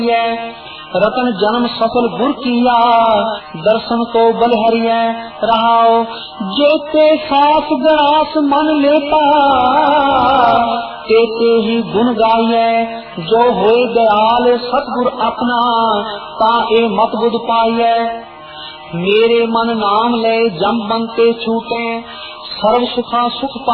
रतन जन्म सफल गुर किया, दर्शन को बलहरिया रहाओ। जेते सास गणास मन लेता, तेते ही गुण गाइए। जो होए दयाल सतगुर अपना, ताए मत बुध पाइए। मेरे मन नाम ले जम बनते छूटे, सर्व सुखा सुख